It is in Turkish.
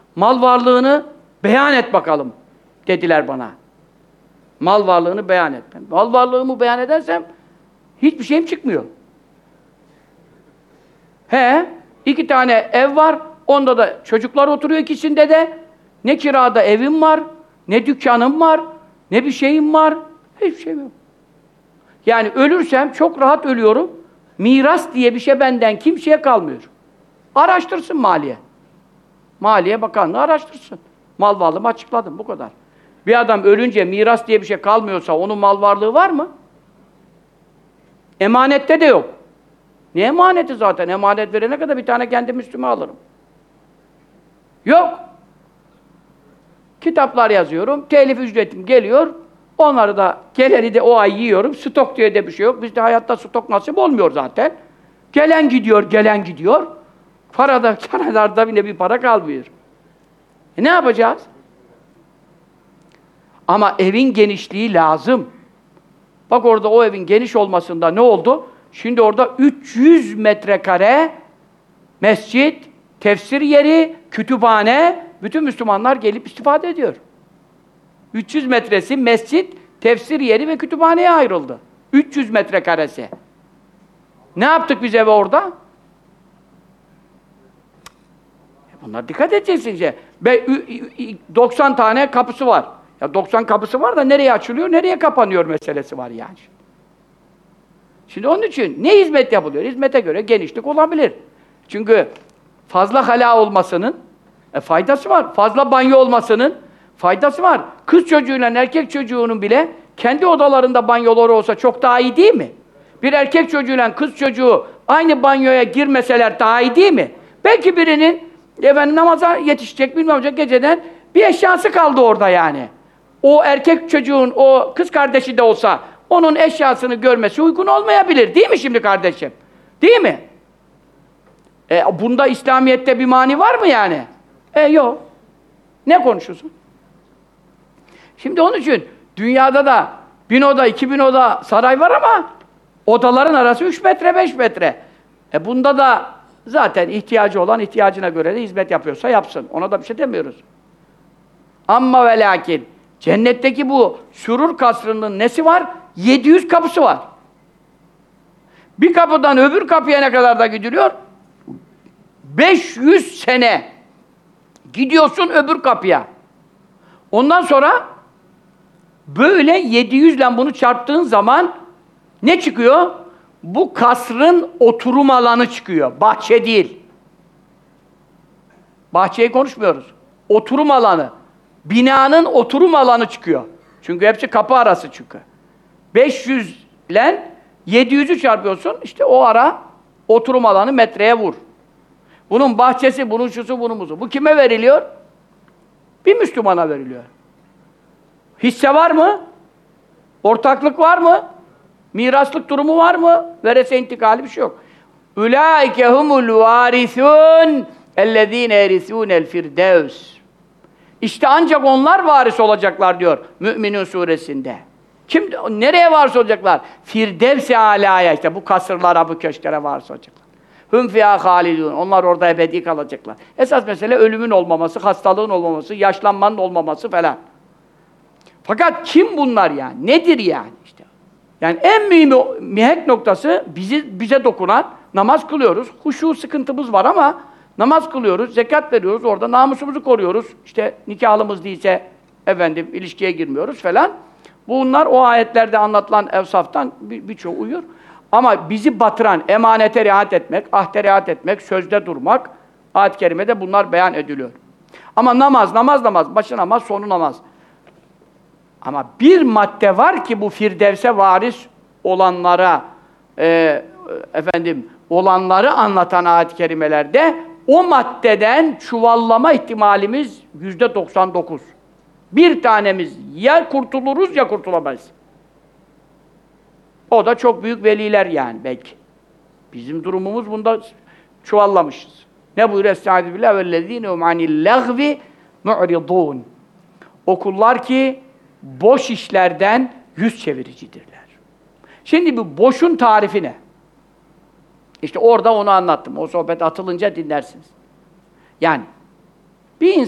Mal varlığını beyan et bakalım dediler bana. Mal varlığını beyan et. Mal varlığımı beyan edersem hiçbir şeyim çıkmıyor. 2 tane ev var. Onda da çocuklar oturuyor, ikisinde de. Ne kirada evim var, ne dükkanım var, ne bir şeyim var. Hiçbir şeyim yok. Yani ölürsem çok rahat ölüyorum. Miras diye bir şey benden kimseye kalmıyor. Araştırsın Maliye. Maliye Bakanlığı araştırsın. Mal varlığımı açıkladım, bu kadar. Bir adam ölünce miras diye bir şey kalmıyorsa onun mal varlığı var mı? Emanette de yok. Ne emaneti zaten? Emanet verene kadar bir tane kendim üstüme alırım. Yok. Kitaplar yazıyorum, telif ücretim geliyor. Onları da, geleni de o ay yiyorum. Stok diye de bir şey yok. Bizde hayatta stok nasip olmuyor zaten. Gelen gidiyor, gelen gidiyor. Parada, kenarlarda bile bir para kalmıyor. Ne yapacağız? Ama evin genişliği lazım. Bak orada o evin geniş olmasında ne oldu? Şimdi orada 300 metrekare mescit, tefsir yeri, kütüphane, bütün Müslümanlar gelip istifade ediyor. 300 metresi mescit, tefsir yeri ve kütüphaneye ayrıldı. 300 metrekaresi. Ne yaptık biz eve orada? Bunlar dikkat edeceksin işte. 90 tane kapısı var. Ya 90 kapısı var da nereye açılıyor, nereye kapanıyor meselesi var yani. Şimdi onun için ne hizmet yapılıyor? Hizmete göre genişlik olabilir. Çünkü fazla hala olmasının faydası var. Fazla banyo olmasının faydası var. Kız çocuğuyla erkek çocuğunun bile kendi odalarında banyoları olsa çok daha iyi değil mi? Bir erkek çocuğuyla kız çocuğu aynı banyoya girmeseler daha iyi değil mi? Belki birinin namaza yetişecek, bilmem olacak geceden bir eşyası kaldı orada yani. O erkek çocuğun, o kız kardeşi de olsa onun eşyasını görmesi uygun olmayabilir. Değil mi şimdi kardeşim? Değil mi? Bunda İslamiyet'te bir mani var mı yani? Yok. Ne konuşuyorsun? Şimdi onun için dünyada da 1000 oda, 2000 oda saray var ama odaların arası 3 metre, 5 metre. Bunda da zaten ihtiyacı olan ihtiyacına göre de hizmet yapıyorsa yapsın. Ona da bir şey demiyoruz. Amma ve lakin cennetteki bu sürur kasrının nesi var? 700 kapısı var. Bir kapıdan öbür kapıya ne kadar da gidiliyor? 500 sene gidiyorsun öbür kapıya. Ondan sonra böyle 700 ile bunu çarptığın zaman ne çıkıyor? Bu kasrın oturum alanı çıkıyor. Bahçe değil. Bahçeyi konuşmuyoruz. Oturum alanı. Binanın oturum alanı çıkıyor. Çünkü hepsi kapı arası çünkü. 500 ile 700'ü çarpıyorsun, işte o ara oturum alanı metreye vur. Bunun bahçesi, bunun şusu, bunun buzu. Bu kime veriliyor? Bir Müslümana veriliyor. Hisse var mı? Ortaklık var mı? Miraslık durumu var mı? Verese intikali bir şey yok. Ulaike humul varisun ellezine erisunel firdevs. İşte ancak onlar varis olacaklar diyor Mü'minun suresinde. Kim, nereye varis olacaklar? Firdevs-i alaya, işte bu kasırlara, bu köşklere varis olacaklar. Hum fîhâ hâlidûn. Onlar orada ebedi kalacaklar. Esas mesele ölümün olmaması, hastalığın olmaması, yaşlanmanın olmaması falan. Fakat kim bunlar yani? Nedir yani işte? Yani en mühim mihenk noktası bize dokunan, namaz kılıyoruz. Huşu sıkıntımız var ama namaz kılıyoruz, zekat veriyoruz, orada namusumuzu koruyoruz. İşte nikahlımız değilse ilişkiye girmiyoruz falan. Bunlar o ayetlerde anlatılan evsaftan birçoğu uyuyor. Ama bizi batıran emanete riayet etmek, ahde riayet etmek, sözde durmak, ayet-i kerimede bunlar beyan ediliyor. Ama namaz, başı namaz, sonu namaz. Ama bir madde var ki bu Firdevs'e varis olanlara, olanları anlatan ayet-i kerimelerde o maddeden çuvallama ihtimalimiz %99. Bir tanemiz ya kurtuluruz ya kurtulamayız. O da çok büyük veliler yani belki. Bizim durumumuz bunda çuvallamışız. Ne buyuruyor? Estaizu billah vellezîne hum anil lagvi mu'ridûn. O kullar ki boş işlerden yüz çeviricidirler. Şimdi bu boşun tarifi ne? İşte orada onu anlattım. O sohbet atılınca dinlersiniz. Yani bir